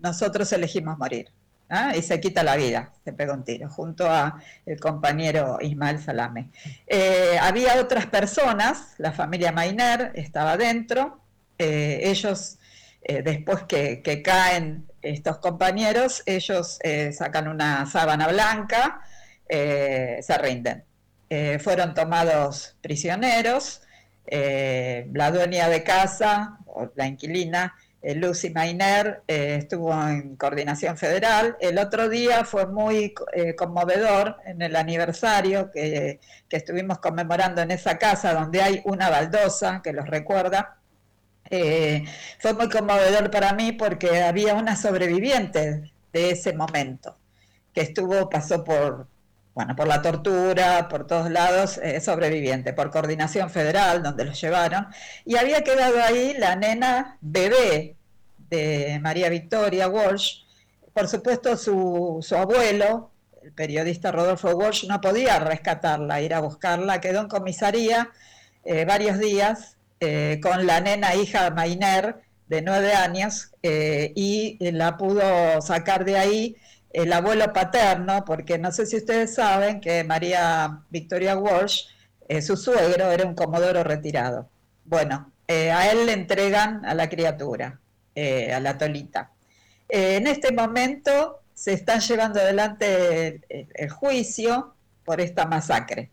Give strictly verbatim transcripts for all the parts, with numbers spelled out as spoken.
nosotros elegimos morir. ¿Ah? Y se quita la vida, se pega un tiro, junto a el compañero Ismael Salamé. Eh, había otras personas, la familia Mayner estaba dentro, eh, ellos, eh, después que, que caen estos compañeros, ellos eh, sacan una sábana blanca, eh, se rinden. Eh, fueron tomados prisioneros, eh, la dueña de casa, o la inquilina, Lucy Mayner, eh, estuvo en Coordinación Federal. El otro día fue muy eh, conmovedor en el aniversario que, que estuvimos conmemorando en esa casa donde hay una baldosa que los recuerda. Eh, fue muy conmovedor para mí porque había una sobreviviente de ese momento que estuvo, pasó por, bueno, por la tortura, por todos lados, eh, sobreviviente, por Coordinación Federal, donde los llevaron, y había quedado ahí la nena bebé de María Victoria Walsh. Por supuesto, su, su abuelo, el periodista Rodolfo Walsh, no podía rescatarla, ir a buscarla, quedó en comisaría eh, varios días eh, con la nena hija Mayner, de nueve años, eh, y la pudo sacar de ahí el abuelo paterno, porque no sé si ustedes saben que María Victoria Walsh, eh, su suegro, era un comodoro retirado. Bueno, eh, a él le entregan a la criatura, eh, a la Tolita. Eh, en este momento se están llevando adelante el, el, el juicio por esta masacre.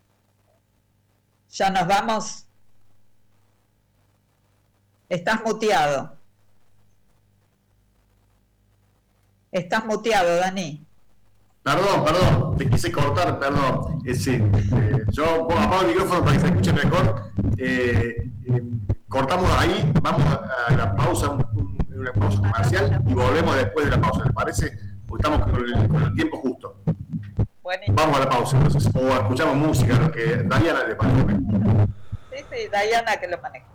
Ya nos vamos. Estás muteado. Estás muteado, Dani. Perdón, perdón, te quise cortar, perdón. Eh, sí, eh, yo apago el micrófono para que se escuche mejor. Eh, eh, cortamos ahí, vamos a la pausa, un, un, una pausa comercial y volvemos después de la pausa, ¿les parece? Porque estamos con el, con el tiempo justo. Buenísimo. Vamos a la pausa entonces, o escuchamos música, lo que Diana le parece. Sí, sí, Diana que lo maneja.